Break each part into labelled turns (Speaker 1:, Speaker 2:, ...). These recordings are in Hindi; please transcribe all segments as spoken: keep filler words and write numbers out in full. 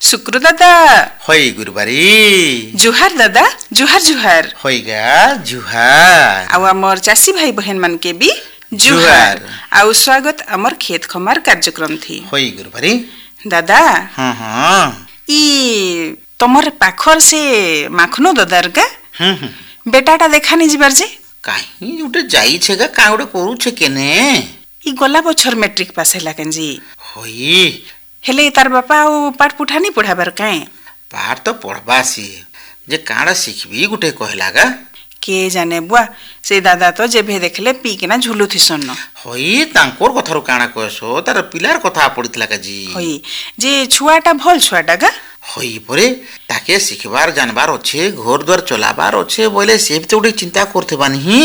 Speaker 1: शुक्र दादा
Speaker 2: होई गुरुबारी
Speaker 1: जुहार दादा जुहार जुहार
Speaker 2: होइगा जुहार
Speaker 1: आउ हमर चासी भाई बहन मन के भी
Speaker 2: जुहार
Speaker 1: आउ स्वागत हमर खेत खमार कार्यक्रम थी
Speaker 2: होई गुरुबारी
Speaker 1: दादा
Speaker 2: हां हां
Speaker 1: ई तमर पाखर से माखनो दादार का
Speaker 2: हम्म
Speaker 1: बेटाटा देखा नहीं जिबार जे
Speaker 2: काई उठे जाई छेगा का उठे करू छे केने
Speaker 1: ई गोला बछर मैट्रिक पास हैला कंजी
Speaker 2: होई
Speaker 1: हेले तार बापा ओ पाठ पुठा नहीं पढ़ाबर काए
Speaker 2: पाठ तो पढ़बासी जे काड़ा सिखबी गुटे कहलागा
Speaker 1: के जाने बुआ से दादा तो जेभे देखले पी के ना झुलु थिसन
Speaker 2: होई तांकोर कथारो काଣା कहसो तार पिलार कथा पडितला का जी
Speaker 1: होई जे छुआटा भल छुआटा गा
Speaker 2: होई परे ताके सिखबार जानबार अच्छे घर द्वार चलाबार अच्छे बोले से तो उठे चिंता करते बानी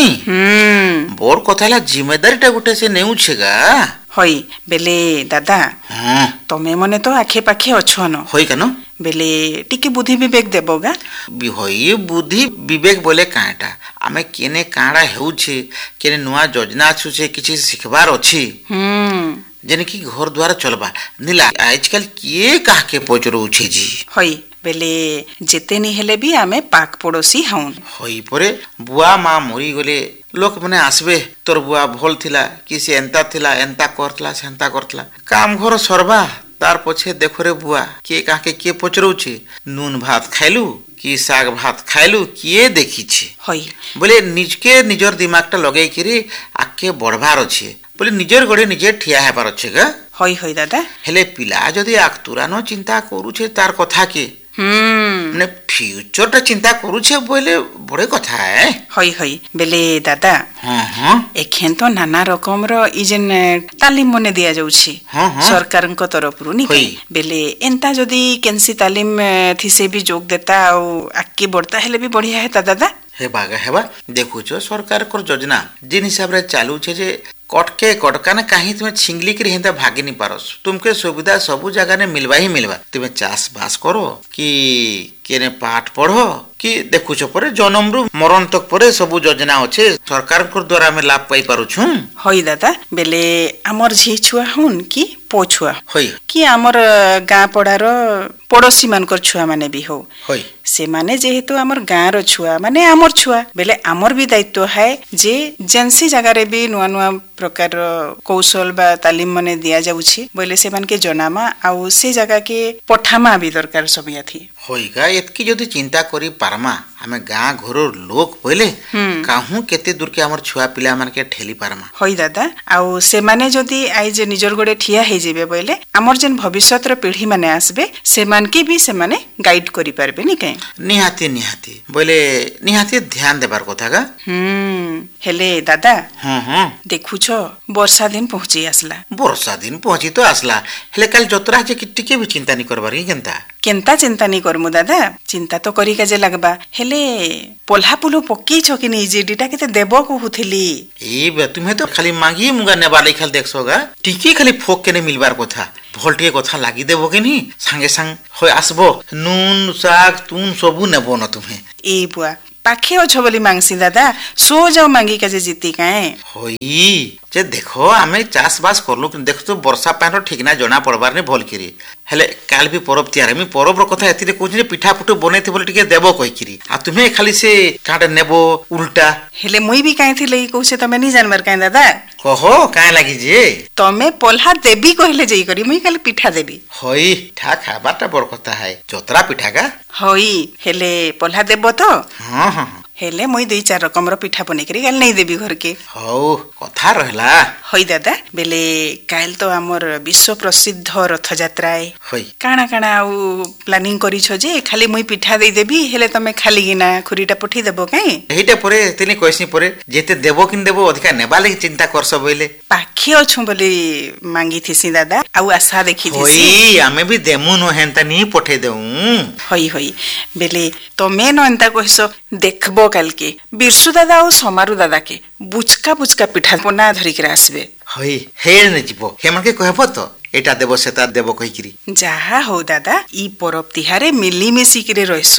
Speaker 1: हम्म
Speaker 2: बोर कथाला जिम्मेदारीटा गुटे से नेउ छेगा
Speaker 1: होई बेले दादा
Speaker 2: हां
Speaker 1: तमे मने तो आखे पाखे अछो न
Speaker 2: होई कनो
Speaker 1: बेले टिके बुद्धि विवेक देबोगा
Speaker 2: बि होई बुद्धि विवेक बोले काटा आमे केने काड़ा हेउ छे केने नुवा योजना छु छे किछि सिखबार अछि
Speaker 1: हम्म
Speaker 2: जेने की घर द्वार चलबा निला आजकल किए काह के पचरो छे जी
Speaker 1: होई बेले जेते नि हेले भी आमे पाक पड़ोसी हउन
Speaker 2: होई परे बुआ मां मरी गले लोक माने आसबे तोर बुआ भल थिला कि से एंता थिला एंता करतला सेंता करतला काम घर सरबा तार पछे देखो रे बुआ के काह के के पचरो छे नून भात खाइलु कि साग भात खाइलु किए देखि छे
Speaker 1: होई
Speaker 2: बोले निजके निजर दिमागटा लगाई करी आके बढ़बार अछि बोले निजर गडे निजे ठिया हेबार अछि गा
Speaker 1: होई होई दादा
Speaker 2: हेले पिला जदी आकतुरानो चिंता करू छे तार कथा के
Speaker 1: हम्म
Speaker 2: ने फ्यूचर ता चिंता करू छे बोले बड़े कथा है
Speaker 1: होई होई बेले दादा
Speaker 2: हां हां
Speaker 1: एखेन तो नाना रकम रो ई जेन तालीम मने दिया जाउ छी
Speaker 2: हां हां
Speaker 1: सरकार को तरफ रु नी बेले एंता जदी केनसी तालीम थिसे भी जोग देता ओ आके बढ़ता हेले भी बढ़िया है दादा
Speaker 2: हे बागा हेबा देखु छो सरकार को योजना जिन हिसाब रे चालू छे जे कटके कटकाने काहे तुम छिंगली के हेंता भागी नहीं पारस तुमके सुविधा सबु जगह ने मिलवा ही मिलवा तुम चाष बास करो कि केने पाठ पढ़ो कि देखु छो परे जन्म रु मरण तक परे सबु योजना अछि सरकार को द्वारा में लाभ पाई पारु छु
Speaker 1: होई दादा बेले हमर झी छुआ हुन कि पोछुआ
Speaker 2: होई
Speaker 1: कि हमर गां पड़ार पड़ोसी मानकर छुआ माने भी हो
Speaker 2: होई
Speaker 1: से माने जेहेतु हमर गां रो छुआ माने हमर छुआ बेले हमर भी दायित्व है जे जेंसी जगह रे भी नुआ नुआ प्रकार कौशल बा तालीम मने दिया जाउछि बोले से मान के जनामा आउ से जगह के पठामा भी दरकार समय थी
Speaker 2: होइगा एतकी जदी चिंता करी पारमा हमें गां घर लोक पहिले काहू केते दूर के हमर छुआ पिला मन के ठेली पारमा
Speaker 1: होई दादा आउ से माने जदी आई जे निजर गोडे ठिया हे जेबे बोले हमर जन भविष्यत रो पीढ़ी माने आसबे से मान के भी से माने गाइड करी पारबे नी काई
Speaker 2: निहाती निहाती बोले निहाती ध्यान देबार कथा गा
Speaker 1: हम्म हेले दादा
Speaker 2: हां हां
Speaker 1: देखु छो वर्षा दिन पहुंची आसला
Speaker 2: वर्षा दिन पहुंची तो आसला हेले कल जतरा जे किटिके भी चिंता नहीं करबारी केनता
Speaker 1: केनता चिंता नहीं करमु दादा चिंता तो करी काजे लगबा हेले पोल्हा पुलो पक्की छ कि नहीं जेडीटा केते देबो कहउथिली
Speaker 2: ए बे तुम्हे तो खाली मांगी मुगा नेबा लेखल देखसोगा टिकी खाली फोक के ने मिलबार कथा भोल्टे कथा लागि देबो के नी संगे संग होय आसबो नून साग तून सबु नेबो न तुम्हे
Speaker 1: ए बुआ पाखे अछो बोली मांगसी दादा सो जाओ मांगी काजे जीती काए
Speaker 2: होई जे देखो आमे चाष बास करलु देखो तो वर्षा पानो ठीक ना जणा पड़बार ने भल करी हेले काल भी परब तियार मी परब रो कथा एतिरे कोछि पिठा पुटो बनेथि बोले टिके देबो कहि करी आ तुमे खाली से काटे नेबो उल्टा
Speaker 1: हेले मुई भी काहे थिले कोसे तमे नी जानबार काए दादा
Speaker 2: कहो काहे लागि जे
Speaker 1: तमे पोल्हा देबी कहले जेई करी मुई खाली पिठा देबी
Speaker 2: होई ठा खाबाटा बड़ कथा है जोतरा पिठा का
Speaker 1: होई हेले पोल्हा देबो तो
Speaker 2: हां हां
Speaker 1: हेले मुई दुई चार रकम रो पिठा बने करी गाल नहीं देबी घर के
Speaker 2: हो कथा रहला
Speaker 1: होई दादा बेले काल तो हमर विश्व प्रसिद्ध रथ यात्रा है
Speaker 2: होई
Speaker 1: काना काना आउ प्लानिंग करी छ जे खाली मुई पिठा देई देबी हेले तमे खाली गिना खुरीटा पठी देबो काई
Speaker 2: एहिटा परे तिनी कहसी परे जेते देबो किन देबो अधिका नेबा लागि चिंता करसो बोले
Speaker 1: पाखी अछु बोली मांगी थिसी दादा आउ आशा देखि थिसी
Speaker 2: होई आमे भी देमु न हेंता नी पठे देउ
Speaker 1: होई होई बेले तमे न एंता कहसो देखबो काल के बिरसु दादा और समारु दादा के बुचका बुचका पिठा बना धरि के आसबे
Speaker 2: होई हे न जीवो हेमन के कहबो तो एटा देबो सेता देबो कहि करी
Speaker 1: जाहा हो दादा ई परब तिहारे मिली मिसी के रहसन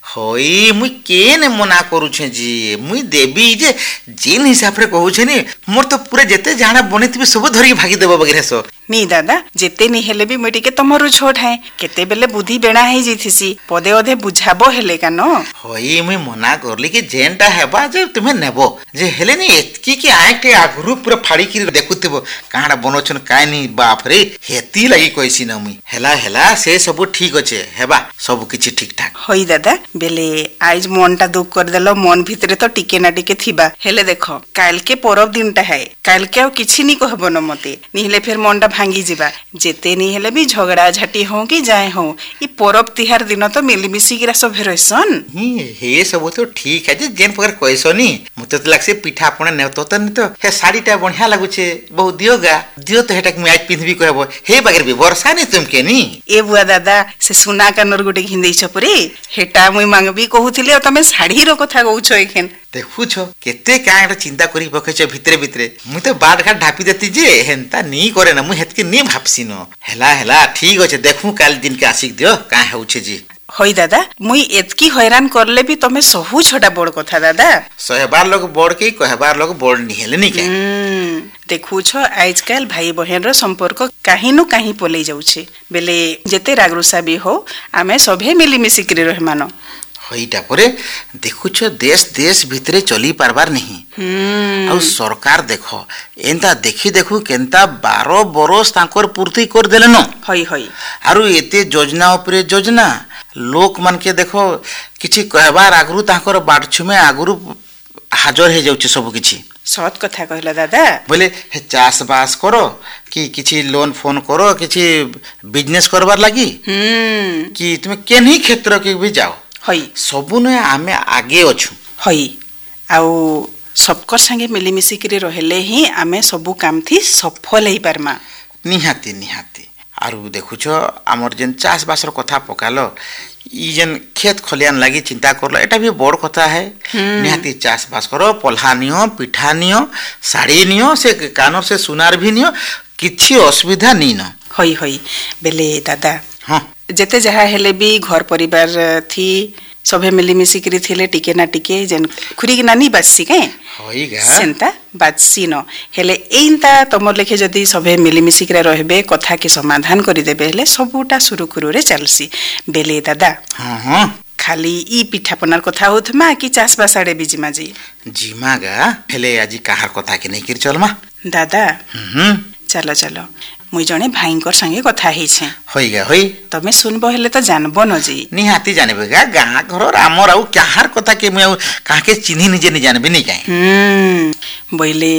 Speaker 2: हई मुई केन मना करूछे जी मुई देवी जे जिन हिसाब रे कहूछे नी मोर तो पूरे जेते जाना बनेथिबे सब धरि भागी देबो बगैर सो
Speaker 1: नी दादा जेते नी हेले भी मुई टिके तमरु छोट है केते बेले बुद्धि बेणा हे जिथिसी पदे अधे बुझाबो हेले कानो
Speaker 2: हई मुई मना करली कि जेनटा हेबा जे तुमे नेबो जे हेले नी एतकी कि आके आगरु पूरा फाड़ी कि देखुथिबो काडा बनोछन काय नी बाप रे हेती लागि कहसी न मुई हेला हेला से सब ठीक अछि हेबा सब किछि ठीक ठाक
Speaker 1: हई दादा बेले आज मनटा दुख कर देलो मन भितरे तो टिके ना टिके थिबा हेले देखो काल के परब दिनटा है काल के आ किछि नी कहबो न मते निहले फिर मनटा भांगी जिबा जेते नी हेले भी झगड़ा झाटी हो कि जाए हो ई परब तिहार दिन तो मिली मिसी गिरा सब रहसन
Speaker 2: हे सब तो ठीक है जे जेन प्रकार कहसनी मते तो लागसे पिठा आपण ने तो तन तो हे साड़ीटा बढ़िया लागुछे बहुत दियोगा दियो तो हेटा मैं आज पिंधबी कहबो हे बगैर भी वर्षा नहीं तुमके नी
Speaker 1: ए बुआ दादा से सुना का नर गुटे घिंदै छपरे हेटा मुई मांगबी कहूथिले तमे साड़ी रो कथा कहउछो एखेन
Speaker 2: देखुछ केते कांड चिंता करी पकेछ भितरे भितरे मु तो बाट घाट ढापी देती जे हेंता नी करे ना मु हेतके नी भापसी न हेला हेला ठीक अछि देखु काल दिन के आसिक दियो का होउछे जी
Speaker 1: होई दादा मुई एतकी हैरान करले भी तमे सहु छोटा बड़ कथा दादा
Speaker 2: सहबार लोग बड़ के कहबार लोग बड़ नी हेले नी के
Speaker 1: देखुछ आजकल भाई बहन रो संपर्क काहे नु काहे पलै जाउछे बेले जेते रागरुसा भी हो आमे सभे मिली मिसी करे रहमानो
Speaker 2: हईटा परे देखुछ देश देश भितरे चली पारबार नहीं और सरकार देखो एंता देखी देखु केंता बारह बरस तांकर पूर्ति कर देले न
Speaker 1: हई हई
Speaker 2: आरु एते योजना ऊपर योजना लोक मन के देखो किछि कहबार आगरु तांकर बाटछु में आगरु हाजर हे जाउछ सब किछि
Speaker 1: सत कथा कहला दादा
Speaker 2: बोले हे चास बास करो कि किछि लोन फोन करो किछि बिजनेस करबार लागि
Speaker 1: हम
Speaker 2: कि तुम केनही क्षेत्र के भी जाओ
Speaker 1: हई
Speaker 2: सबु ने आमे आगे अछु
Speaker 1: हई आउ सबकर संगे मिली मिसी करे रहले ही आमे सबु काम थी सफल हेई परमा
Speaker 2: निहाती निहाती आरु देखुछ हमर जेन चास बासर कथा पकालो ई जेन खेत खलियान लागि चिंता करलो एटा भी बड़ कथा है निहाती चास बास करो पल्हा नियो पिठा नियो साड़ी नियो से कानर से सुनार भी नियो किछि असुविधा नी न
Speaker 1: हई हई बेले दादा
Speaker 2: हां
Speaker 1: जेते जहा हेले भी घर परिवार थी सभे मिली मिसी करी थिले टिके ना टिके जेन खुरी के नानी बासी के
Speaker 2: होइगा
Speaker 1: सेंता बासी न हेले एइंता तमर लेखे जदी सभे मिली मिसी करे रहबे कथा के समाधान करि देबे हेले सबुटा सुरुखुरु रे चलसी बेले दादा
Speaker 2: हां हां
Speaker 1: खाली ई पिठापनार कथा होथमा कि चास बासाडे बिजिमा जी
Speaker 2: जिमागा हेले आजि काहार कथा के नै किर चलमा
Speaker 1: दादा
Speaker 2: हम
Speaker 1: चलो चलो मुई जने भाईंकर संगे कथा हेछे
Speaker 2: होइगा होई
Speaker 1: तमे सुनबो हेले त जानबो न जी
Speaker 2: निहाती जानबेगा गां घर रामर आउ काहार कथा के मैं काके चिन्ही निजे नि जानबे नि काई
Speaker 1: हम बोइले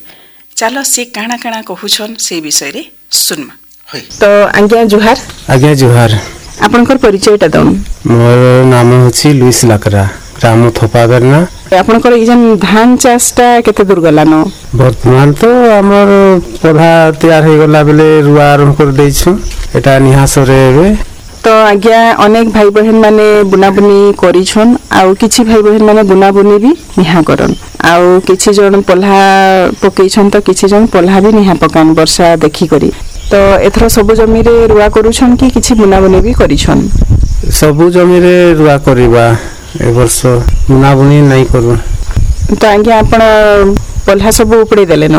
Speaker 1: चलो से काना काना कहूछन से विषय रे सुनमा
Speaker 2: होई
Speaker 1: तो आज्ञा जुहार
Speaker 3: आज्ञा जुहार
Speaker 1: आपनकर परिचयटा दउन
Speaker 3: मोर नाम होछि लुइस लाकरा ग्राम थोपागरना
Speaker 1: आपनकर ई जन धान चासटा केते दूर गलानो
Speaker 3: वर्तमान तो हमर पौधा तैयार हे गला बेले रुआ आरंभ कर दैछु एटा निहासरे हेबे
Speaker 1: तो आज्ञा अनेक भाई बहन माने बुनाबुनी करिछन आउ किछि भाई बहन माने बुनाबुनी भी निहा करन आउ किछि जन पल्हा पकेइछन तो किछि जन पल्हा भी निहा पकान वर्षा देखि करी तो एथरो सब जमी रे रुआ करूछन कि किछि बुनाबुनी भी करिछन
Speaker 3: सब जमी रे रुआ करिबा ए वर्ष बुनाबुनी नै करू
Speaker 1: तो आज्ञा आपण पल्हा सब उपड़े देले न